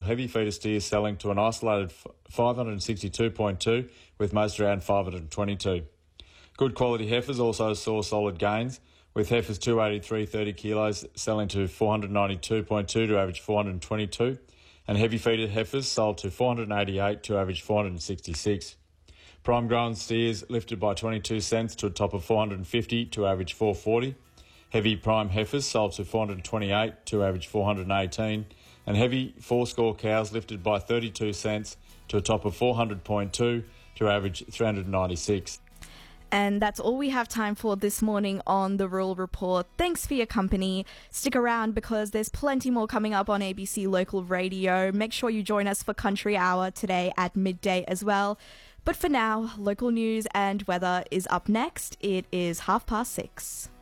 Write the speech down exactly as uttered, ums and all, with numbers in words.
heavy feeder steers selling to an isolated five hundred sixty-two point two, with most around five hundred twenty-two. Good quality heifers also saw solid gains, with heifers two eighty-three thirty kilos selling to four hundred ninety-two point two to average four hundred twenty-two, and heavy feeder heifers sold to four hundred eighty-eight to average four hundred sixty-six. Prime grown steers lifted by twenty-two cents to a top of four hundred fifty to average four hundred forty. Heavy prime heifers sold to four hundred twenty-eight to average four hundred eighteen, and heavy four-score cows lifted by thirty-two cents to a top of four hundred point two to average three hundred ninety-six. And that's all we have time for this morning on The Rural Report. Thanks for your company. Stick around because there's plenty more coming up on A B C Local Radio. Make sure you join us for Country Hour today at midday as well. But for now, local news and weather is up next. It is half past six.